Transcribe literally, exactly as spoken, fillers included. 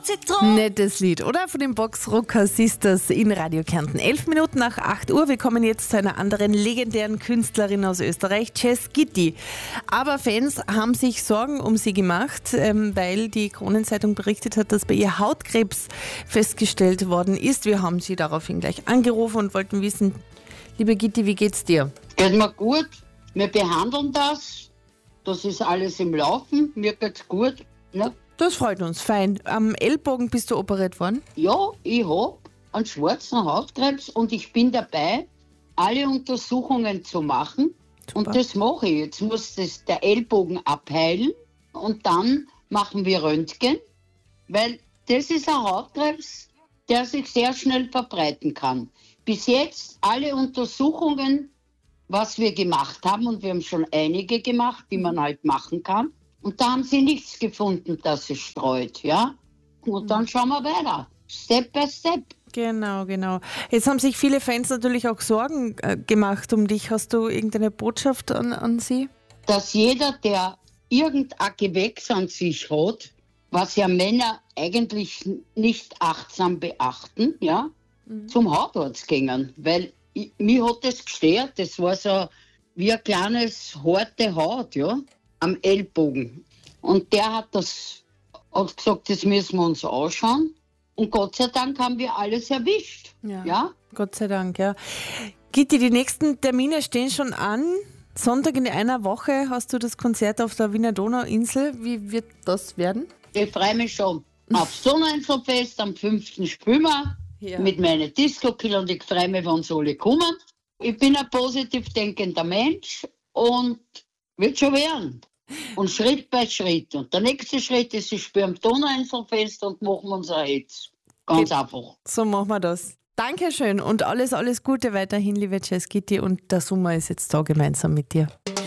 Zitron. Nettes Lied, oder? Von den Boxrocker Sisters in Radio Kärnten. Elf Minuten nach acht Uhr. Wir kommen jetzt zu einer anderen legendären Künstlerin aus Österreich, Jess Gitti. Aber Fans haben sich Sorgen um sie gemacht, ähm, weil die Kronenzeitung berichtet hat, dass bei ihr Hautkrebs festgestellt worden ist. Wir haben sie daraufhin gleich angerufen und wollten wissen, liebe Gitti, wie geht's dir? Geht mir gut. Wir behandeln das. Das ist alles im Laufen. Mir geht's gut. Ja, Das freut uns, fein. Am Ellbogen bist du operiert worden? ja ich habe einen schwarzen Hautkrebs und ich bin dabei, alle Untersuchungen zu machen. Super. Und das mache ich. Jetzt muss das der Ellbogen abheilen und dann machen wir Röntgen, weil das ist ein Hautkrebs, der sich sehr schnell verbreiten kann. Bis jetzt alle Untersuchungen, was wir gemacht haben, und wir haben schon einige gemacht, die man halt machen kann, und da haben sie nichts gefunden, dass es streut, ja. Und dann schauen wir weiter, Step by Step. Genau, genau. Jetzt haben sich viele Fans natürlich auch Sorgen äh, gemacht um dich. Hast du irgendeine Botschaft an, an sie? Dass jeder, der irgendein Gewächs an sich hat, was ja Männer eigentlich nicht achtsam beachten, ja, mhm. zum Hautarzt gehen. Weil ich, mich hat das gestört, das war so wie ein kleines, harte Haut, ja, am Ellbogen. Und der hat das hat gesagt, das müssen wir uns anschauen. Und Gott sei Dank haben wir alles erwischt. Ja. Ja? Gott sei Dank, ja. Gitti, die nächsten Termine stehen schon an. Sonntag in einer Woche hast du das Konzert auf der Wiener Donauinsel. Wie wird das werden? Ich freue mich schon aufs Donauinselfest. Am fünften spielen wir Ja. mit meinen Disco-Killer und ich freue mich, wenn sie alle kommen. Ich bin ein positiv denkender Mensch und wird schon werden. Und Schritt bei Schritt. Und der nächste Schritt ist, ich spiele am Donauinselfest und machen unser Hits. Ganz Geht. einfach. So machen wir das. Dankeschön und alles, alles Gute weiterhin, liebe Jess Gitti. Und der Sommer ist jetzt da gemeinsam mit dir.